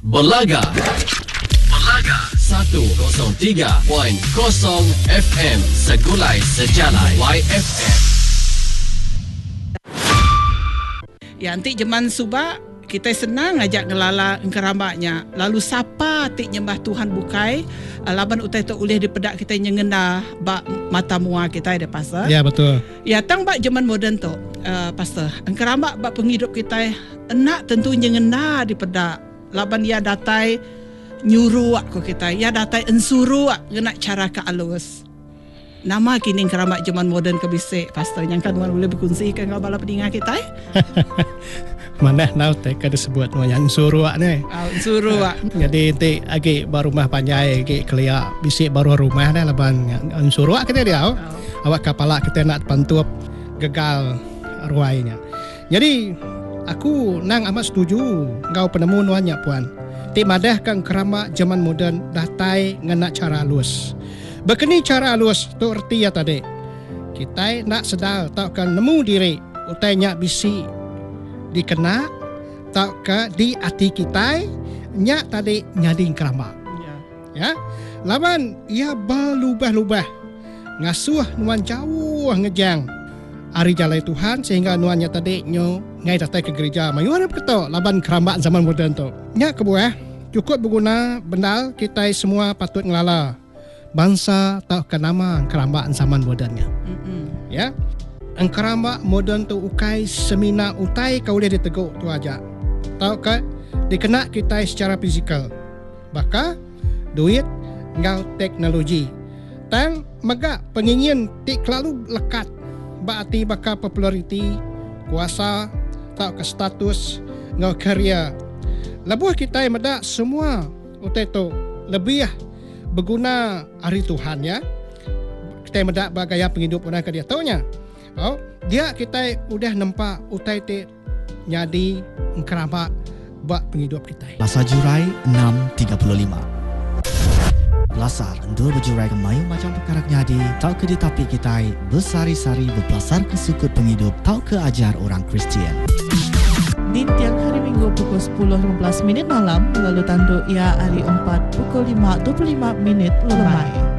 Belaga 103.0 FM Segulai Sejalan YFM. Ya, antik jeman subak kita senang ajak ngelala engkeramaknya. Lalu siapa tik nyembah Tuhan bukai laban utai tu ulih di pedak kita nyengena bak mata mua kita ada pastor. Ya, betul. Ya, tang bak zaman moden tu pastor. Engkeramak bak penghidup kita enak tentu nyengena di pedak. Laban ya datai nyuruh aku kita. Ya datai ensuru ngena cara ke alus. Nama kini keramat zaman moden kebisik pastor yang kan boleh berkongsi kan bala pendengar kita. Mana tahu teh kada sebut yang suruh ni. Suruh. Jadi nanti agi baru rumah panjai agi kelia bisik baru rumah dah laban suruh kita dia. Awak kapala kita nak pantup gagal ruainya. Jadi aku nang amat setuju kau penemu nuannya puan. Ti madah kang keramat zaman moden datai ngena cara halus. Begini cara halus tu erti ya tadi. Kita nak sedar tak kan nemu diri utainya bisi dikena tak ke di hati kita nya tadi nyading keramat. Ya. Laban ia berlubah-lubah ngasuh nuan jauh ngejang hari jalai Tuhan sehingga nuannya tadi nyo ngai datang ke gereja mayu harap ketok laban keramat zaman moden tu. Nya kebuah cukup berguna benar kita semua patut ngelala. Bangsa tak ke nama keramat zaman modennya. Ya. Keramat moden tu ukai semina utai kau boleh diteguk tu aja. Tahu ke dikena kita secara fizikal. Baka duit ngau teknologi. Dan megak pengingin tik lalu lekat. Berarti baka populariti, kuasa, tahu ke status ngau karya. Lebuh kita medak semua utai tu lebih berguna hari Tuhan ya. Kita medak bagaya penghidup orang ke dia taunya. Oh, dia kita udah nampak utai te nyadi keramat bak penghidup kita. Lasar Jurai 6.35. Lasar dua berjurai kemayu macam perkara nyadi tau ke di tapi kita bersari-sari berpelasar ke sukut penghidup tau ke ajar orang Kristian. Di tiang hari Minggu pukul 10.15 malam lalu tanduk ia hari 4 pukul 5.25 lemai.